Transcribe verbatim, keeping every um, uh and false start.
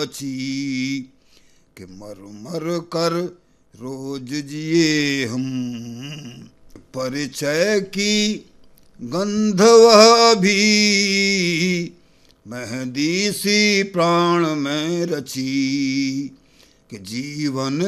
बची कि मर मर कर रोज जिए हम। परिचय की गंध वह भी मेहंदी सी प्राण में रची कि जीवन